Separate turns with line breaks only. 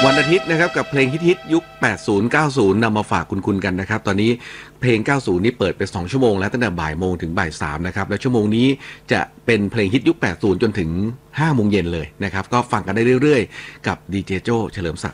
วันอาทิตย์นะครับกับเพลงฮิตยุค 80 90 นำมาฝากคุณกันนะครับตอนนี้เพลง 90 นี่เปิดไป 2 ชั่วโมงแล้วตั้งแต่บ่ายโมงถึงบ่าย 3 นะครับและชั่วโมงนี้จะเป็นเพลงฮิตยุค 80 จนถึง 5 โมงเย็นเลยนะครับก็ฟังกันได้เรื่อยๆกับดีเจโจ้เฉลิมศักดิ์